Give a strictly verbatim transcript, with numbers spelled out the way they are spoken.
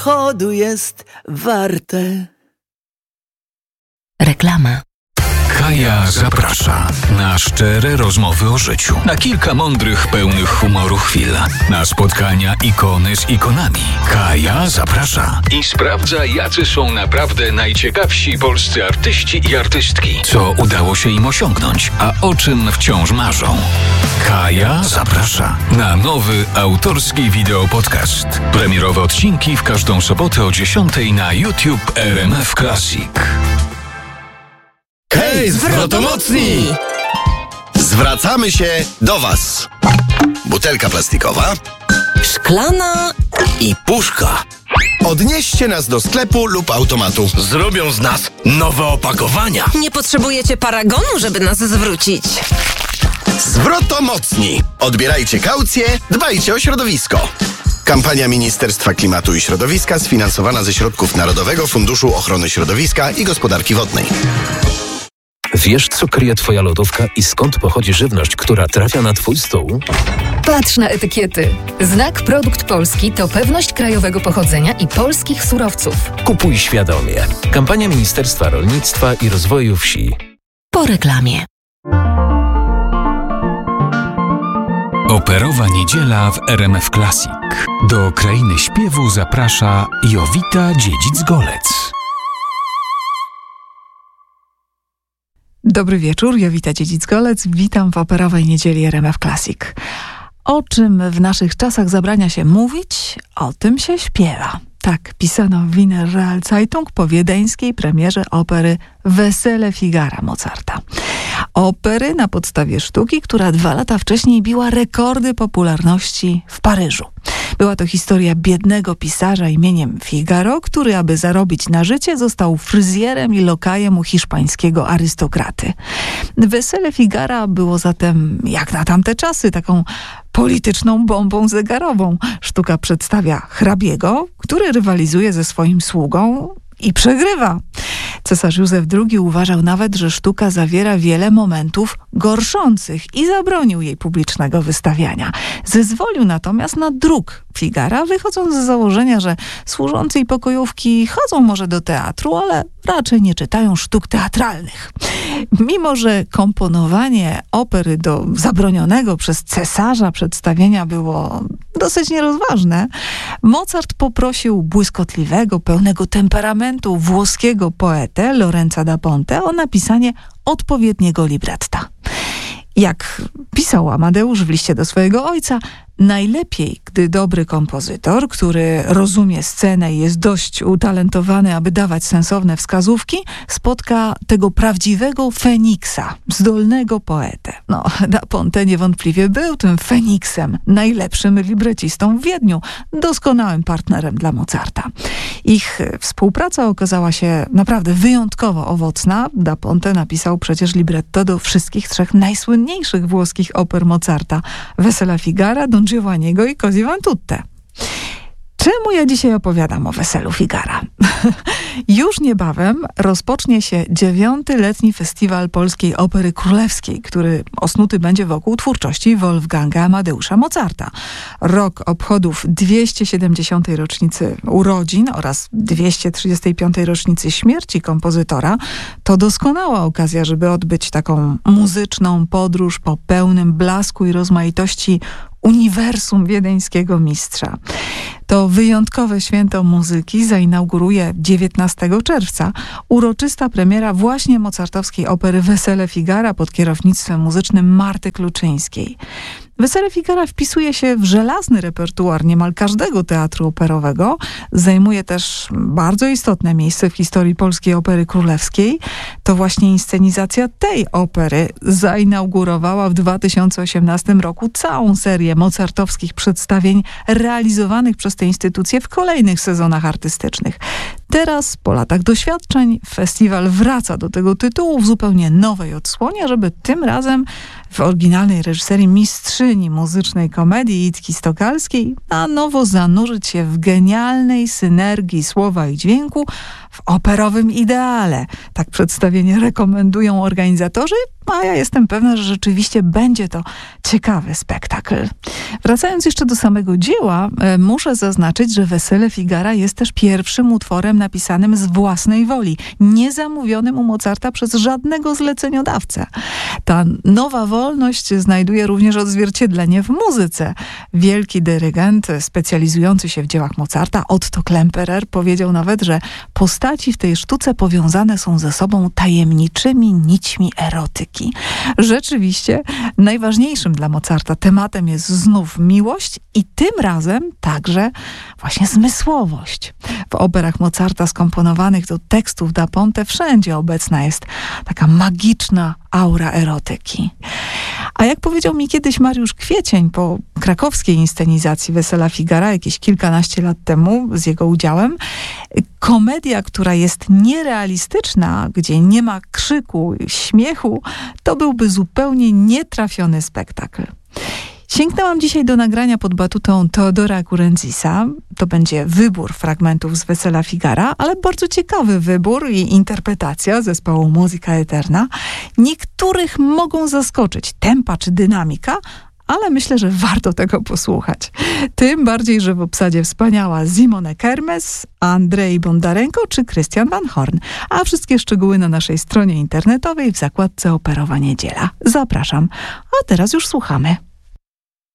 pochodu jest warte. Reklama. Kaja zaprasza na szczere rozmowy o życiu, na kilka mądrych, pełnych humoru chwil, na spotkania ikony z ikonami. Kaja zaprasza i sprawdza, jacy są naprawdę najciekawsi polscy artyści i artystki, co udało się im osiągnąć, a o czym wciąż marzą. Kaja zaprasza na nowy autorski wideopodcast. Premierowe odcinki w każdą sobotę o dziesiątej na YouTube R M F Classic. Hej, zwrotomocni! Zwracamy się do Was. Butelka plastikowa, Szklana i puszka. Odnieście nas do sklepu lub automatu. Zrobią z nas nowe opakowania. Nie potrzebujecie paragonu, żeby nas zwrócić. Zwrotomocni. Odbierajcie kaucję, dbajcie o środowisko. Kampania Ministerstwa Klimatu i Środowiska sfinansowana ze środków Narodowego Funduszu Ochrony Środowiska i Gospodarki Wodnej. Wiesz, co kryje Twoja lodówka i skąd pochodzi żywność, która trafia na Twój stół? Patrz na etykiety. Znak Produkt Polski to pewność krajowego pochodzenia i polskich surowców. Kupuj świadomie. Kampania Ministerstwa Rolnictwa i Rozwoju Wsi. Po reklamie. Operowa niedziela w R M F Classic. Do krainy śpiewu zaprasza Jowita Dziedzic-Golec. Dobry wieczór, Jowita Dziedzic-Golec. Witam w operowej niedzieli R M F Classic. O czym w naszych czasach zabrania się mówić, o tym się śpiewa. Tak pisano w Wiener Realzeitung po wiedeńskiej premierze opery Wesele Figara Mozarta. Opery na podstawie sztuki, która dwa lata wcześniej biła rekordy popularności w Paryżu. Była to historia biednego pisarza imieniem Figaro, który, aby zarobić na życie, został fryzjerem i lokajem u hiszpańskiego arystokraty. Wesele Figara było zatem, jak na tamte czasy, taką polityczną bombą zegarową. Sztuka przedstawia hrabiego, który rywalizuje ze swoim sługą i przegrywa. Cesarz Józef drugi uważał nawet, że sztuka zawiera wiele momentów gorszących i zabronił jej publicznego wystawiania. Zezwolił natomiast na druk Figara, wychodząc z założenia, że służący i pokojówki chodzą może do teatru, ale raczej nie czytają sztuk teatralnych. Mimo że komponowanie opery do zabronionego przez cesarza przedstawienia było dosyć nierozważne, Mozart poprosił błyskotliwego, pełnego temperamentu włoskiego poetę Lorenza da Ponte o napisanie odpowiedniego libretta. Jak pisał Amadeusz w liście do swojego ojca, najlepiej, gdy dobry kompozytor, który rozumie scenę i jest dość utalentowany, aby dawać sensowne wskazówki, spotka tego prawdziwego Feniksa, zdolnego poetę. No, Da Ponte niewątpliwie był tym Feniksem, najlepszym librecistą w Wiedniu, doskonałym partnerem dla Mozarta. Ich współpraca okazała się naprawdę wyjątkowo owocna. Da Ponte napisał przecież libretto do wszystkich trzech najsłynniejszych włoskich oper Mozarta: Wesela Figara, Don Giovanniego i Così fan tutte. Czemu ja dzisiaj opowiadam o Weselu Figara? Już niebawem rozpocznie się dziewiąty letni festiwal polskiej opery królewskiej, który osnuty będzie wokół twórczości Wolfganga Amadeusza Mozarta. Rok obchodów dwieście siedemdziesiątej rocznicy urodzin oraz dwieście trzydziestej piątej rocznicy śmierci kompozytora to doskonała okazja, żeby odbyć taką muzyczną podróż po pełnym blasku i rozmaitości uniwersum wiedeńskiego mistrza. To wyjątkowe święto muzyki zainauguruje dziewiętnastego czerwca uroczysta premiera właśnie mozartowskiej opery Wesele Figara pod kierownictwem muzycznym Marty Kluczyńskiej. Wesele Figara wpisuje się w żelazny repertuar niemal każdego teatru operowego. Zajmuje też bardzo istotne miejsce w historii polskiej opery królewskiej. To właśnie inscenizacja tej opery zainaugurowała w dwa tysiące osiemnastym roku całą serię mozartowskich przedstawień realizowanych przez tę instytucję w kolejnych sezonach artystycznych. Teraz, po latach doświadczeń, festiwal wraca do tego tytułu w zupełnie nowej odsłonie, żeby tym razem w oryginalnej reżyserii mistrzyni muzycznej komedii Itki Stokalskiej na nowo zanurzyć się w genialnej synergii słowa i dźwięku w operowym ideale. Tak przedstawienie rekomendują organizatorzy, a ja jestem pewna, że rzeczywiście będzie to ciekawy spektakl. Wracając jeszcze do samego dzieła, e, muszę zaznaczyć, że Wesele Figara jest też pierwszym utworem napisanym z własnej woli, niezamówionym u Mozarta przez żadnego zleceniodawcę. Ta nowa wolność znajduje również odzwierciedlenie w muzyce. Wielki dyrygent specjalizujący się w dziełach Mozarta, Otto Klemperer, powiedział nawet, że postaci w tej sztuce powiązane są ze sobą tajemniczymi nićmi erotyki. Rzeczywiście najważniejszym dla Mozarta tematem jest znów miłość i tym razem także właśnie zmysłowość. W operach Mozarta skomponowanych do tekstów da Ponte wszędzie obecna jest taka magiczna aura erotyki. A jak powiedział mi kiedyś Mariusz Kwiecień po krakowskiej inscenizacji Wesela Figara jakieś kilkanaście lat temu z jego udziałem, komedia, która jest nierealistyczna, gdzie nie ma krzyku, śmiechu, to byłby zupełnie nietrafiony spektakl. Sięgnęłam dzisiaj do nagrania pod batutą Teodora Kurenzisa. To będzie wybór fragmentów z Wesela Figara, ale bardzo ciekawy wybór i interpretacja zespołu Musica Eterna. Niektórych mogą zaskoczyć tempa czy dynamika, ale myślę, że warto tego posłuchać. Tym bardziej, że w obsadzie wspaniała Simone Kermes, Andrzej Bondarenko czy Christian Van Horn. A wszystkie szczegóły na naszej stronie internetowej w zakładce Operowa Niedziela. Zapraszam. A teraz już słuchamy.